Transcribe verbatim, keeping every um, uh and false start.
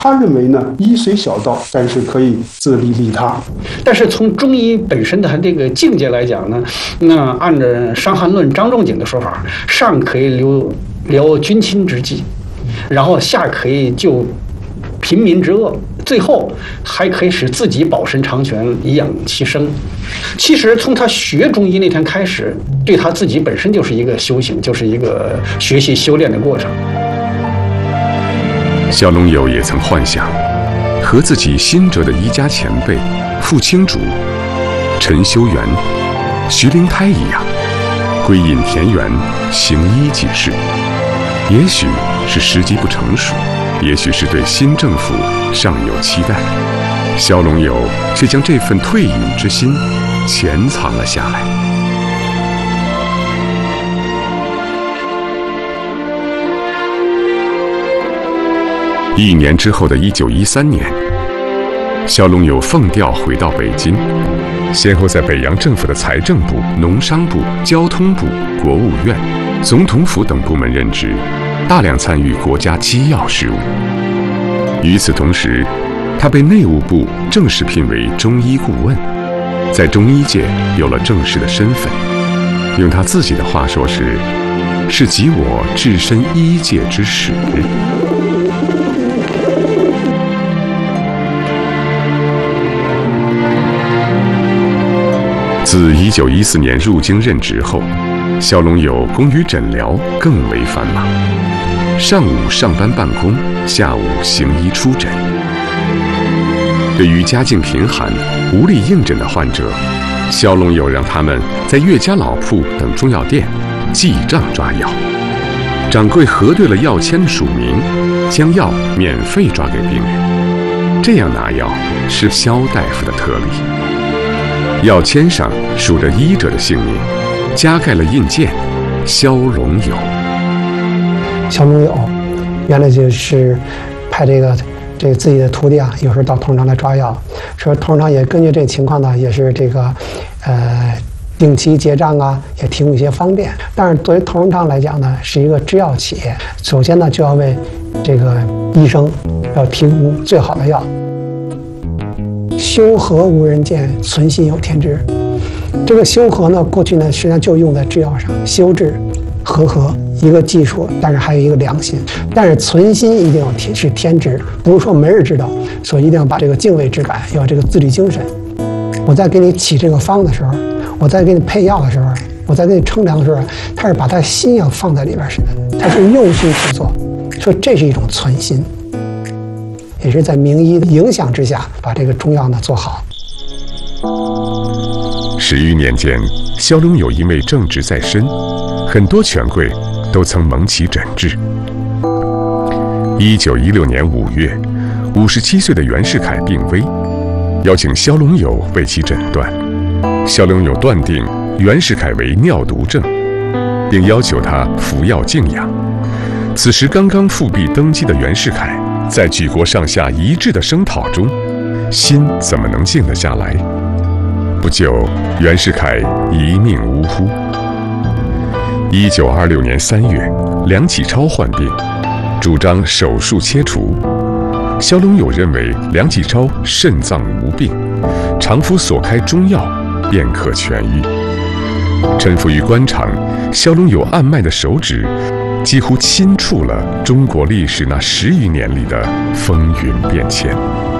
他认为呢，医虽小道，但是可以自利利他。 但是从中医本身的这个境界来讲呢，那按照《伤寒论》张仲景的说法，上可以疗疗君亲之疾，然后下可以救平民之恶，最后还可以使自己保身长全，以养其生。其实从他学中医那天开始，对他自己本身就是一个修行，就是一个学习修炼的过程。 萧龙友也曾幻想和自己新哲的医家前辈傅青竹、陈修缘、徐灵胎一样，归隐田园，行医济世。也许是时机不成熟，也许是对新政府尚有期待，萧龙友却将这份退隐之心潜藏了下来。一年之后的一九一三年，萧龙友奉调回到北京，先后在北洋政府的财政部、农商部、交通部、国务院、总统府等部门任职，大量参与国家机要事务。与此同时，他被内务部正式聘为中医顾问，在中医界有了正式的身份。用他自己的话说是：“是集我置身医界之始。”自一九一四年入京任职后，萧龙友工于诊疗更为繁忙，上午上班办公，下午行医出诊。对于家境贫寒、无力应诊的患者，萧龙友让他们在岳家老铺等中药店记账抓药，掌柜核对了药签的署名，将药免费抓给病人。这样拿药是萧大夫的特例。药签上署着医者的姓名，加盖了印件“萧龙友”。 萧龙友原来就是派这个这个自己的徒弟啊，有时候到同仁堂来抓药，说同仁堂也根据这个情况呢，也是这个呃定期结账啊，也提供一些方便。但是作为同仁堂来讲呢，是一个制药企业，首先呢就要为这个医生要提供最好的药。修和无人见，存心有天知。这个修和呢，过去呢实际上就用在制药上，修治、和合一个技术，但是还有一个良心。但是存心一定要天是天知，不是说没人知道，所以一定要把这个敬畏之感，要这个自律精神。我在给你起这个方的时候，我在给你配药的时候，我在给你称量的时候，他是把他心要放在里边似的，他是用心去做，所以这是一种存心。也是在名医的影响之下，把这个中药呢做好。 十余年间，萧龙友因为正直在身，很多权贵都曾蒙其诊治。一九一六年五月，五十七岁的袁世凯病危，邀请萧龙友为其诊断。萧龙友断定袁世凯为尿毒症，并要求他服药静养。此时刚刚复辟登基的袁世凯，在举国上下一致的声讨中，心怎么能静得下来？不久，袁世凯一命呜呼。一九二六年三月，梁启超患病，主张手术切除。萧龙友认为梁启超肾脏无病，常服所开中药便可痊愈。臣服于官场，萧龙友按脉的手指几乎亲触了中国历史那十余年里的风云变迁。